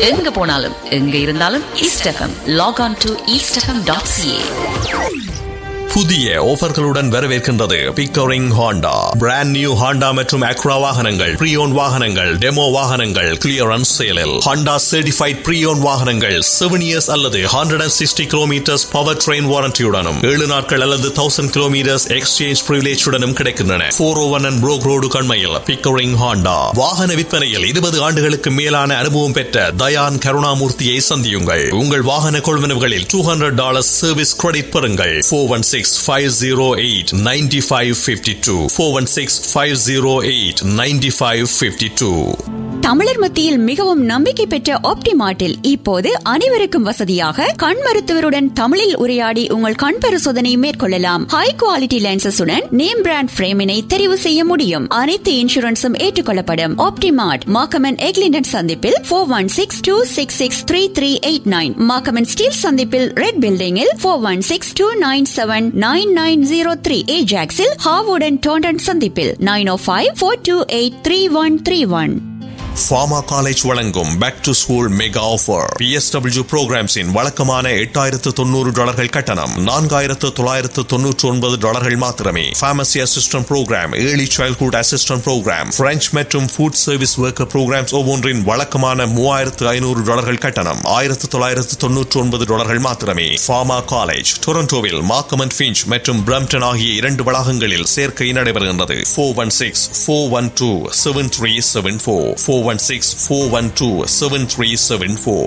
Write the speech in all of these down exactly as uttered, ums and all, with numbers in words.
எங்க போனாலும் எங்க இருந்தாலும் east FM. Lock on to east FM dot CA. புதிய ஆஃபர்களுடன் வரவேற்கின்றது Pickering Honda. Brand new Honda மற்றும் அக்ரா வாகனங்கள், ப்ரீயோன் வாகனங்கள், டெமோ வாகனங்கள் கிளியரன்ஸ் சேலில். ஹாண்டா சர்டிஃபைட் ப்ரீயோன் வாகனங்கள் செவன் இயர்ஸ் அல்லது hundred and sixty kilometres power train வாரண்டியுடனும் ஏழு நாட்கள் அல்லது தௌசண்ட் கிலோமீட்டர்ஸ் எக்ஸ்சேஞ்ச் பிரிவிலேஜுடனும் கிடைக்கின்றன. போர் ஓ one and Broek road கண்மையில் Pickering Honda. வாகன விற்பனையில் இருபது ஆண்டுகளுக்கு மேலான அனுபவம் பெற்ற தயான் கருணாமூர்த்தியை சந்தியுங்கள். உங்கள் வாகன கொள்வனவுகளில் two hundred dollars service credit பெறுங்கள். Four one six five zero eight nine five five two four one six five zero eight nine five five two. தமிழர் மத்தியில் மிகவும் நம்பிக்கை பெற்ற ஆப்டிமார்ட்டில் இப்போது அனைவருக்கும் வசதியாக கண் மருத்துவருடன் தமிழில் உரையாடி உங்கள் கண் பரிசோதனை மேற்கொள்ளலாம். ஹை குவாலிட்டி லென்சஸுடன் நேம் பிராண்ட் பிரேமினை தெரிவு செய்ய முடியும். அனைத்து இன்சூரன்ஸும் ஏற்றுக்கொள்ளப்படும். ஆப்டிமார்ட் மாக்கமன் எக்லிண்டன் சந்திப்பில் four one six two six six three three eight nine, மாக்கமன் steel சந்திப்பில் ரெட் பில்டிங்கில் four one six two nine seven nine nine zero three, ஏஜாக்ஸில் ஹாவுடன் Taunton சந்திப்பில் நைன் ஓ five four two eight three one three one. Pharma college வழங்கும் back to school mega offer. B S W புரோகிராம்ஸின் வழக்கமான எட்டாயிரத்து தொண்ணூறு டாலர்கள் கட்டணம் நான்காயிரத்து தொள்ளாயிரத்து தொன்னூற்றி ஒன்பது டாலர்கள் மாத்திரமே. Pharmacy assistant program, early childhood assistant program, French மற்றும் ஃபுட் சர்வீஸ் ஒர்க்கர் புரோகிராம்ஸ் ஒவ்வொன்றின் வழக்கமான மூவாயிரத்து ஐநூறு டாலர்கள் கட்டணம் ஆயிரத்து தொள்ளாயிரத்து தொன்னூற்றி ஒன்பது டாலர்கள் மாத்திரமே. ஃபார்மா காலேஜ் டொரண்டோவில் மார்க்கம் ஃபிஞ்ச் மற்றும் பிரம்டன் ஆகிய இரண்டு வளாகங்களில் சேர்க்கை நடைபெறுகின்றது. Four one six four one two seven three seven four four one six four one two seven three seven four.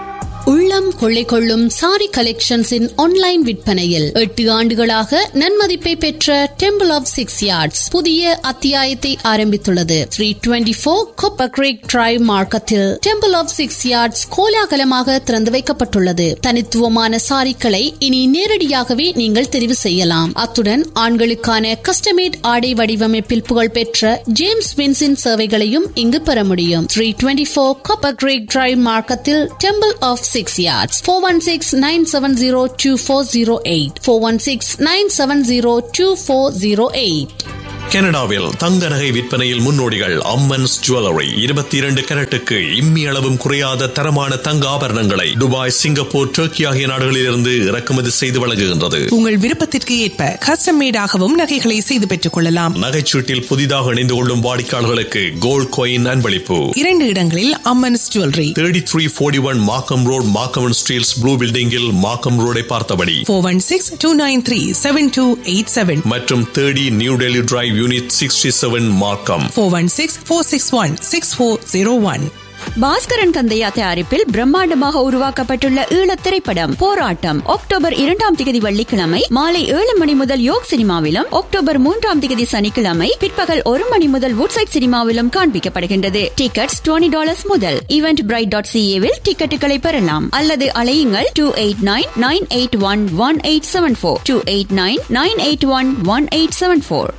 உள்ளம் கொள்ளை கொள்ளும் சாரி கலெக்ஷன்ஸின் ஆன்லைன் விற்பனையில் எட்டு ஆண்டுகளாக நன்மதிப்பை பெற்ற டெம்பிள் ஆஃப் சிக்ஸ் யார்ட்ஸ் புதிய அத்தியாயத்தை ஆரம்பித்துள்ளது. Three twenty four copper Greek drive மார்க்கத்தில் டெம்பிள் ஆஃப் சிக்ஸ் யார்ட்ஸ் கோலாகலமாக திறந்து வைக்கப்பட்டுள்ளது. தனித்துவமான சாரிக்களை இனி நேரடியாகவே நீங்கள் தெரிவு செய்யலாம். அத்துடன் ஆண்களுக்கான கஸ்டமேட் ஆடை வடிவமைப்பில் புகழ் பெற்ற ஜேம்ஸ் வின்ஸின் சேவைகளையும் இங்கு பெற முடியும். Three twenty four copper Greek drive மார்க்கத்தில் temple of six yards. four one six nine seven zero two four zero eight four one six nine seven zero two four zero eight. கனடாவில் தங்க நகை விற்பனையில் முன்னோடிகள் அம்மன்ஸ் ஜுவல்லரி. இருபத்தி இரண்டு கேரட்டுக்கு இம்மி அளவும் குறையாத தரமான தங்க ஆபரணங்களை துபாய், சிங்கப்பூர், டர்க்கி ஆகிய நாடுகளிலிருந்து இறக்குமதி செய்து வழங்குகின்றது. உங்கள் விருப்பத்திற்கு ஏற்ப கஸ்டம் மேடாகவும் நகைகளை செய்து பெற்றுக் கொள்ளலாம். நகைச்சீட்டில் புதிதாக இணைந்து கொள்ளும் வாடிக்கையாளர்களுக்கு கோல்ட் காயின் அன்பளிப்பு. இரண்டு இடங்களில் Ammans jewellery. Thirty three forty one மார்க்கம் ரோட், மார்க்கம் ஸ்டீல்ஸ் ப்ளூ பில்டிங்கில் மார்க்கம் ரோடை பார்த்தபடி. Four one six two nine three seven two eight seven மற்றும் thirty new Delhi drive unit sixty seven மார்க்கம். Four one six four six one six four zero one. Bhaskaran Kandaiah தயாரிப்பில் பிரம்மாண்டமாக உருவாக்கப்பட்டுள்ள ஈழத் திரைப்படம் போராட்டம் அக்டோபர் இரண்டாம் திகதி வெள்ளிக்கிழமை மாலை ஏழு மணி முதல் யோக் சினிமாவிலும், அக்டோபர் மூன்றாம் திகதி சனிக்கிழமை பிற்பகல் ஒரு மணி முதல் வுட்சைட் சினிமாவிலும் காண்பிக்கப்படுகின்றது. டிக்கெட்ஸ் டுவெண்ட்டி டாலர்ஸ் முதல். ஈவென்ட் பிரைட் டாட் சிஏவில் டிக்கெட்டுகளை பெறலாம் அல்லது அலையுங்கள் two eight nine nine eight one one eight seven four two eight nine nine eight one one eight seven four.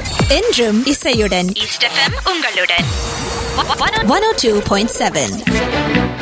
என்றும் இசையுடன் ஈஸ்ட் எஃப்எம் உங்களுடன் one oh two point seven.